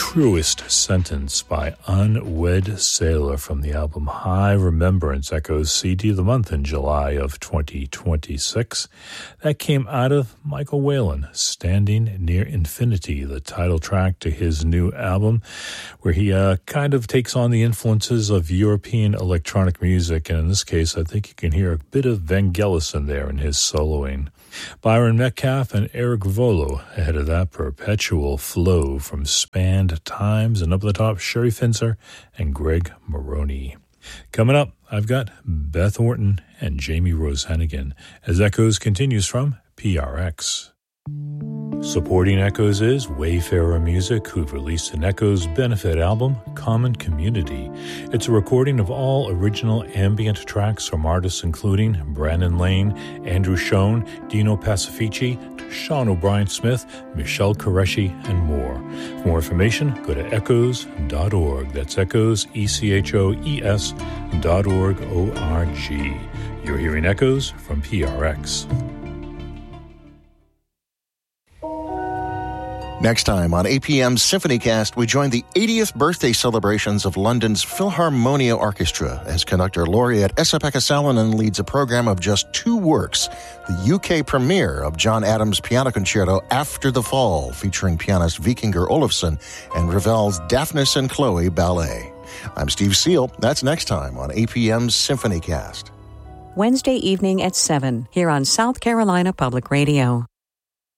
Truest Sentence by Unwed Sailor from the album High Remembrance, Echoes CD of the Month in July of 2026. That came out of Michael Whalen, Standing Near Infinity, the title track to his new album, where he kind of takes on the influences of European electronic music, and in this case, I think you can hear a bit of Vangelis in there in his soloing. Byron Metcalf and Eric Volo ahead of that, Perpetual Flow from Spanned Times, and up at the top, Sherry Finzer and Greg Maroney. Coming up, I've got Beth Orton and Jamie Rose Hennigan as Echoes continues from PRX. Supporting Echoes is Wayfarer Music, who've released an Echoes benefit album, Common Community. It's a recording of all original ambient tracks from artists including Brandon Lane, Andrew Schoen, Dino Pacifici, Sean O'Brien Smith, Michelle Qureshi, and more. For more information, go to echoes.org. That's Echoes, ECHOES.org, O-R-G. You're hearing Echoes from PRX. Next time on APM's Symphonycast, we join the 80th birthday celebrations of London's Philharmonia Orchestra as conductor laureate Esa-Pekka Salonen leads a program of just 2 works, the UK premiere of John Adams' Piano Concerto After the Fall, featuring pianist Vikingur Olofsson, and Ravel's Daphnis and Chloe Ballet. I'm Steve Seal. That's next time on APM's Symphonycast. Wednesday evening at 7 here on South Carolina Public Radio.